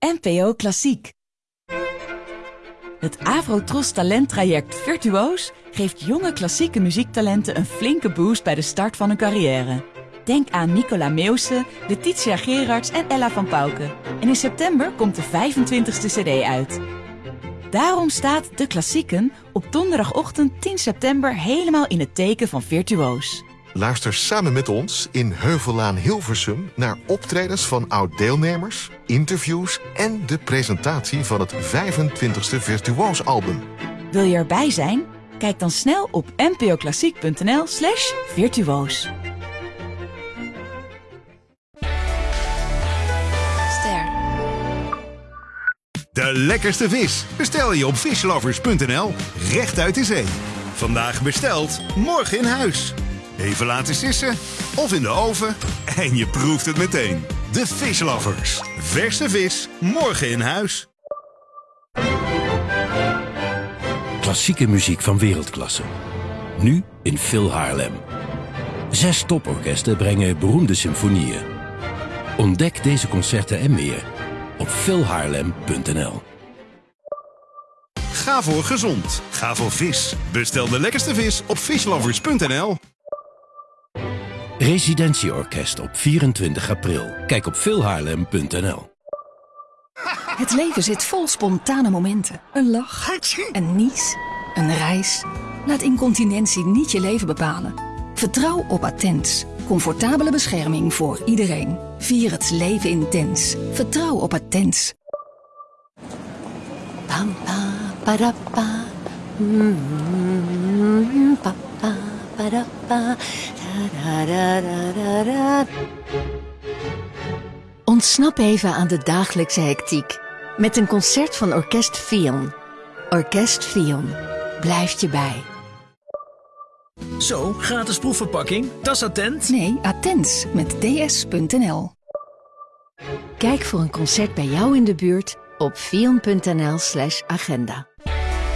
NPO Klassiek. Het Avrotros Talenttraject Virtuoos geeft jonge klassieke muziektalenten een flinke boost bij de start van hun carrière. Denk aan Nicola Meeuwse, Letitia Gerards en Ella van Pauwke. En in september komt de 25e cd uit. Daarom staat De Klassieken op donderdagochtend 10 september helemaal in het teken van Virtuoos. Luister samen met ons in Heuvellaan Hilversum naar optredens van oud-deelnemers, interviews en de presentatie van het 25e Virtuoos-album. Wil je erbij zijn? Kijk dan snel op npoklassiek.nl/virtuoos. De lekkerste vis bestel je op fishlovers.nl, recht uit de zee. Vandaag besteld, morgen in huis. Even laten sissen of in de oven en je proeft het meteen. De Fishlovers. Verse vis, morgen in huis. Klassieke muziek van wereldklasse. Nu in Phil Haarlem. 6 toporkesten brengen beroemde symfonieën. Ontdek deze concerten en meer op philhaarlem.nl. Ga voor gezond. Ga voor vis. Bestel de lekkerste vis op fishlovers.nl. Residentieorkest op 24 april. Kijk op philhaarlem.nl. Het leven zit vol spontane momenten. Een lach, een nies, een reis. Laat incontinentie niet je leven bepalen. Vertrouw op Attens. Comfortabele bescherming voor iedereen. Vier het leven intens. Vertrouw op Attens. Pam, pa, para, pa. Pa, pa, para, pa. Da, da, da, da, da. Ontsnap even aan de dagelijkse hectiek. Met een concert van Orkest Vion. Orkest Vion. Blijft je bij. Zo, gratis proefverpakking. Dat is Attent. Nee, Attens met ds.nl. Kijk voor een concert bij jou in de buurt op vion.nl/agenda.